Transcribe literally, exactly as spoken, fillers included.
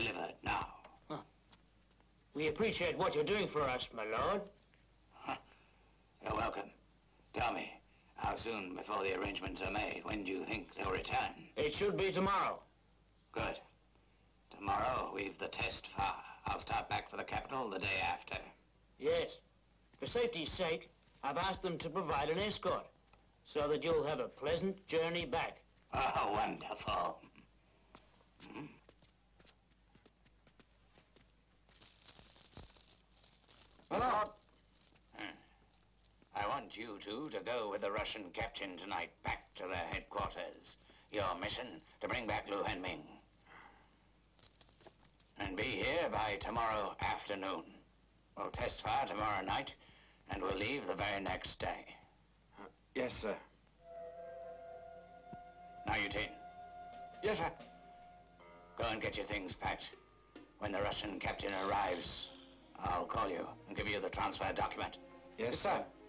delivered now. Huh. We appreciate what you're doing for us, my lord. Huh. You're welcome. Tell me, how soon before the arrangements are made? When do you think they'll return? It should be tomorrow. Good. Tomorrow, we've the test far. I'll start back for the capital the day after. Yes. For safety's sake, I've asked them to provide an escort, so that you'll have a pleasant journey back. Oh, wonderful. Hmm? My lord. Hmm. I want you two to go with the Russian captain tonight back to their headquarters. Your mission, to bring back Lu Hanming. And be here by tomorrow afternoon. We'll test fire tomorrow night, and we'll leave the very next day. Uh, yes, sir. Now, Eugene. Yes, sir. Go and get your things packed. When the Russian captain arrives, I'll call you and give you the transfer document. Yes, sir.